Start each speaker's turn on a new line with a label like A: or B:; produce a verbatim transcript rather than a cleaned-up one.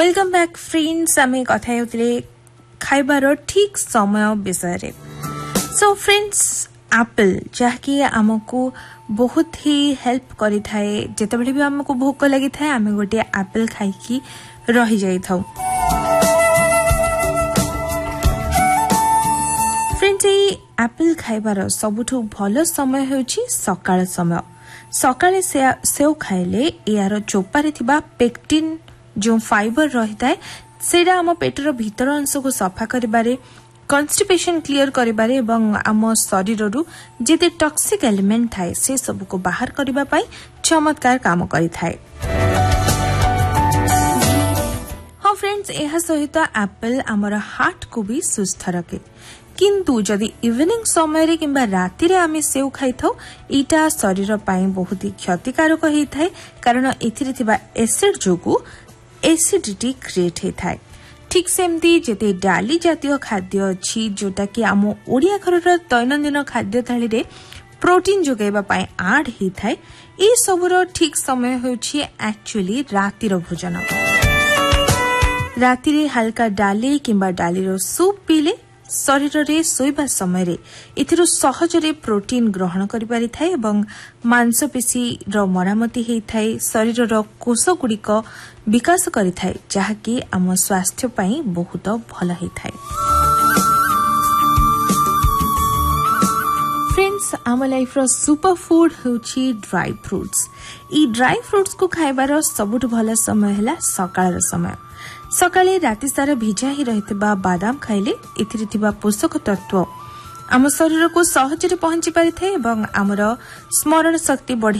A: Welcome back friends आमे कथा हेउतले खाइबार ठीक समय विषय रे। सो फ्रेंड्स एप्पल जहाँकि आमको बहुत ही हेल्प करि थाए जेतेबेले भी आमको भोक लागि थाए आमे गोटे एप्पल खाइकी रहि जाई थाउ। फ्रेंड्स ए एप्पल खाइबार सबुठु भलो समय हेउची सकाळ समय। सकाळे सेव खाइले यार चोपारे थिबा पेक्टिन जो फाइबर रहिता है सेडा आम पेटर भीतर अंश को सफा करिबारे कॉन्स्टिपेशन क्लियर करिबारे एवं आम शरीर रु जेते टॉक्सिक एलिमेंट थाए से सब को बाहर करिबा पई चमत्कार काम करि थाए। हाँ फ्रेंड्स एहा सहित एप्पल आमर हार्ट को भी सुस्थ रखे किंतु जदि इवनिंग समय रे किंबा राति रे आमे सेव खाइ थाउ इटा शरीर पई बहुत ही क्षतिकारक होई थाए कारण एथिरे थिबा एसिड जोगु एसिडिटी क्रिएट हे थाए। ठीक सेमती जेते डाली जातीय खाद्य अछि जोटा कि आम ओडिया घरर दैनंदिन खाद्य थाली रे प्रोटीन जोगाइबा पई आड हे थाए ए सबुर ठीक समय होछि एक्चुअली रातिर भोजन। राति रे हल्का डाली किंबा डालीर सूप पीले शरीर रे सोइबा समय रे इथिरु सहजरे प्रोटीन ग्रहण करि पारि थाए एवं मांसपेशी रो मरामती हेइ थाए शरीर रो कोष गुड़िक विकास करि थाए जहाँकि आम स्वास्थ्य पई बहुत भल हेइ थाए। फ्रेंड्स आम लाइफ रो सुपर फूड होछि ड्राई फ्रूट्स। ई ड्राई फ्रूट्स को खाइबार सबुठ भल समय हला सकाळर समय। सकाळे राति सारा भिजा ही रहितबा बादाम खाइले एथिरे थिबा पोषक तत्व आम शरीर को सहजरे पहुंची पारि थाए एवं आमर स्मरण शक्ति बढ़ी